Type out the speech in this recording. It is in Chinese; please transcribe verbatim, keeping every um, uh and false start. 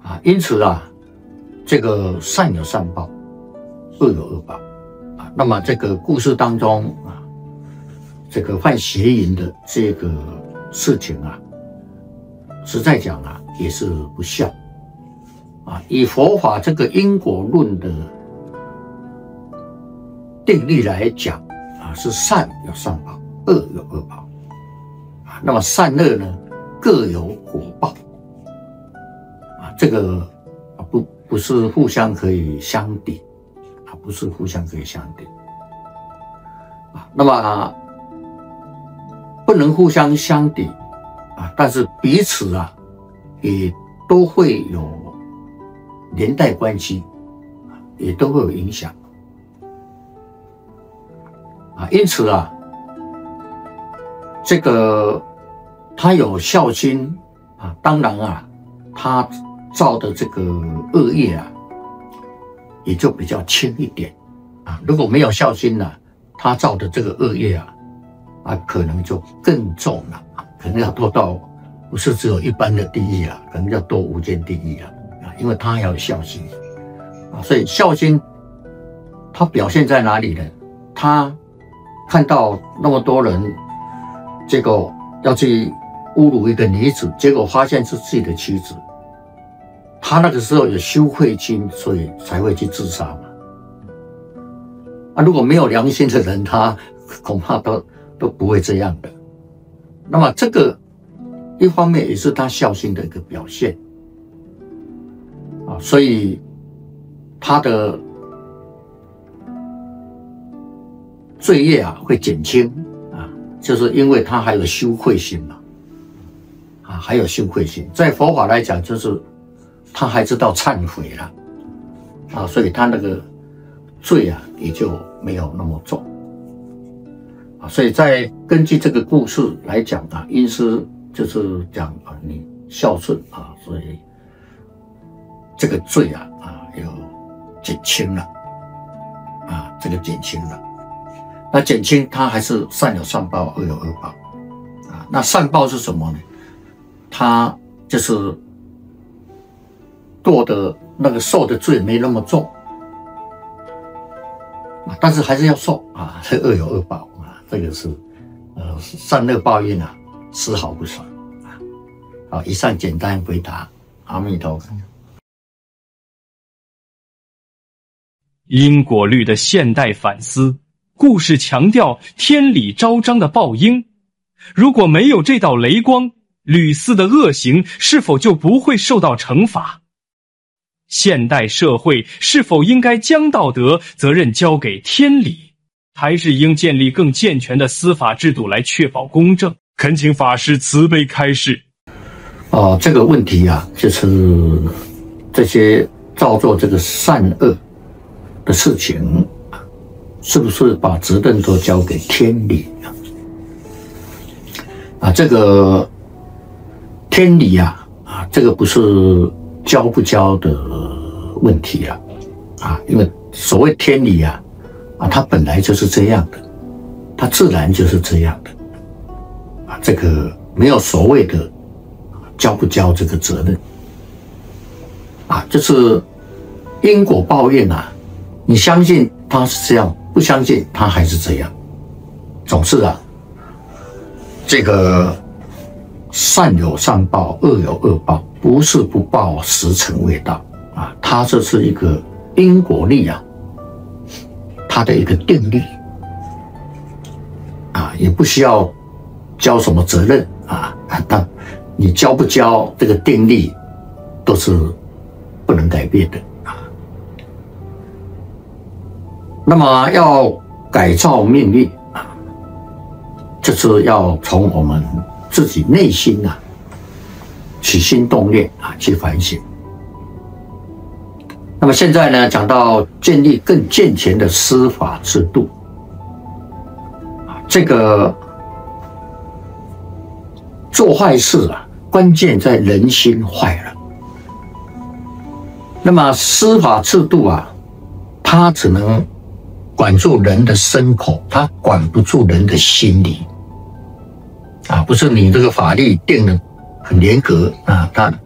啊，因此啊，这个善有善报，恶有恶报啊。那么这个故事当中啊，这个犯邪淫的这个事情啊，实在讲啊，也是不孝啊。以佛法这个因果论的定律来讲啊，是善有善报，恶有恶报啊。那么善恶呢，各有果报啊，这个啊不不是互相可以相抵啊，不是互相可以相抵啊。那么、啊、不能互相相抵啊，但是彼此啊也都会有连带关系，也都会有影响啊。因此啊，这个他有孝心啊，当然啊，他造的这个恶业啊，也就比较轻一点啊。如果没有孝心呢、啊，他造的这个恶业啊，啊，可能就更重了，可能要多到不是只有一般的地狱了，可能要多无间地狱了啊，因为他还有孝心啊，所以孝心他表现在哪里呢？他看到那么多人，结果要去侮辱一个女子，结果发现是自己的妻子，他那个时候有羞愧心，所以才会去自杀嘛。啊，如果没有良心的人，他恐怕都都不会这样的。那么这个一方面也是他孝心的一个表现啊，所以他的罪业啊会减轻啊，就是因为他还有羞愧心嘛，啊，还有羞愧心，在佛法来讲，就是他还知道忏悔了啊，所以他那个罪啊也就没有那么重啊。所以在根据这个故事来讲啊，因师就是讲啊，你孝顺啊，所以这个罪啊啊有减轻了啊，这个减轻了。那减轻它还是善有善报，恶有恶报啊。那善报是什么呢？它就是堕的那个受的罪没那么重啊，但是还是要受啊。这恶有恶报啊，这个是呃善恶报应啊，丝毫不爽啊。好，以上简单回答。阿弥陀佛。 因果律的现代反思。故事强调天理昭彰的报应，如果没有这道雷光，屡次的恶行是否就不会受到惩罚？现代社会是否应该将道德责任交给天理，还是应建立更健全的司法制度来确保公正？恳请法师慈悲开示。 哦，这个问题啊，就是这些造作这个善恶的事情，是不是把责任都交给天理啊？啊，这个天理啊，啊，这个不是交不交的问题了啊，因为所谓天理啊，啊，它本来就是这样的，它自然就是这样的啊，这个没有所谓的交不交这个责任啊，就是因果报应啊，你相信它是这样，不相信他还是这样，总是啊，这个善有善报，恶有恶报，不是不报，时辰未到啊。它这是一个因果律啊，它的一个定律啊，也不需要交什么责任啊，但你交不交这个定律都是不能改变的。那么要改造命运啊，就是要从我们自己内心啊起心动念啊去反省。那么现在呢，讲到建立更健全的司法制度啊，这个做坏事啊，关键在人心坏了。那么司法制度啊，它只能管住人的身口，他管不住人的心理啊！不是你这个法律定的很严格啊，他